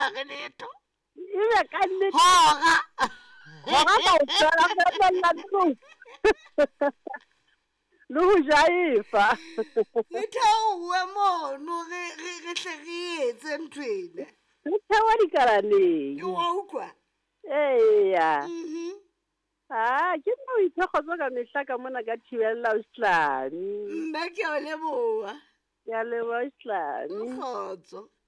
ge letho e be ka nnete hoga goga kaofela femelela le go jaifa e theowe mono ge tle ge etse nthwena le thewa dikalaneng ke wa utlwa eya mhm ke nna o ithekgotsa ka mehla ka mona ka thibelela Islami mme ke a o leboa ke a leboa Islami kgotso